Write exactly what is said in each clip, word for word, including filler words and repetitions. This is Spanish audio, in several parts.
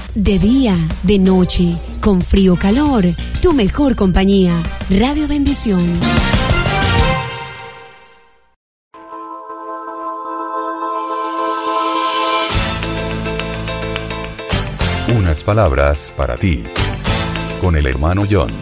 De día, de noche, con frío o calor, tu mejor compañía. Radio Bendición. Unas palabras para ti. Con el hermano John.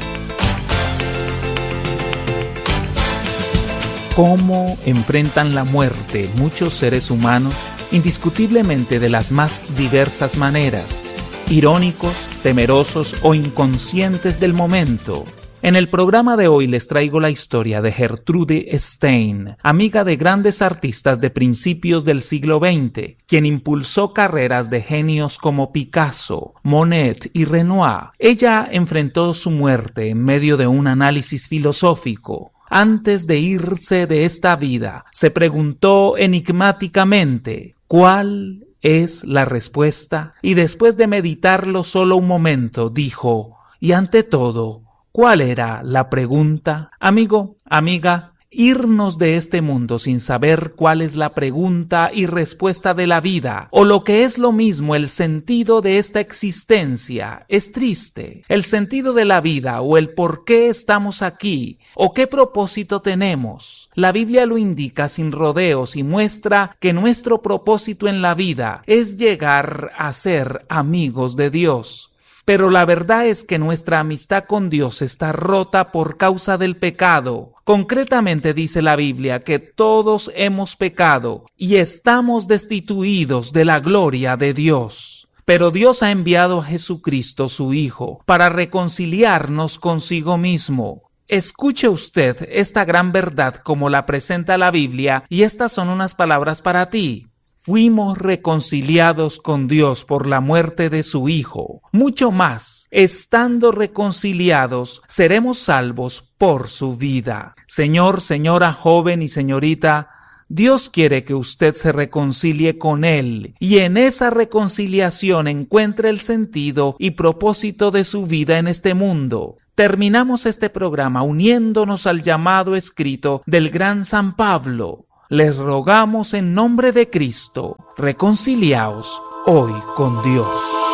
¿Cómo enfrentan la muerte muchos seres humanos? Indiscutiblemente de las más diversas maneras, irónicos, temerosos o inconscientes del momento. En el programa de hoy les traigo la historia de Gertrude Stein, amiga de grandes artistas de principios del siglo veinte, quien impulsó carreras de genios como Picasso, Monet y Renoir. Ella enfrentó su muerte en medio de un análisis filosófico. Antes de irse de esta vida, se preguntó enigmáticamente, ¿cuál es la respuesta? Y después de meditarlo solo un momento, dijo, y ante todo, ¿cuál era la pregunta? Amigo, amiga, irnos de este mundo sin saber cuál es la pregunta y respuesta de la vida, o lo que es lo mismo el sentido de esta existencia, es triste. El sentido de la vida o el por qué estamos aquí, o qué propósito tenemos. La Biblia lo indica sin rodeos y muestra que nuestro propósito en la vida es llegar a ser amigos de Dios. Pero la verdad es que nuestra amistad con Dios está rota por causa del pecado. Concretamente dice la Biblia que todos hemos pecado y estamos destituidos de la gloria de Dios. Pero Dios ha enviado a Jesucristo, su Hijo, para reconciliarnos consigo mismo. Escuche usted esta gran verdad como la presenta la Biblia, y estas son unas palabras para ti. Fuimos reconciliados con Dios por la muerte de su Hijo. Mucho más, estando reconciliados, seremos salvos por su vida. Señor, señora, joven y señorita, Dios quiere que usted se reconcilie con Él y en esa reconciliación encuentre el sentido y propósito de su vida en este mundo. Terminamos este programa uniéndonos al llamado escrito del gran San Pablo. Les rogamos en nombre de Cristo, reconciliaos hoy con Dios.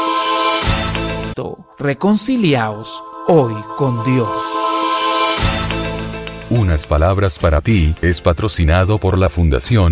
Reconciliaos hoy con Dios. Unas palabras para ti es patrocinado por la Fundación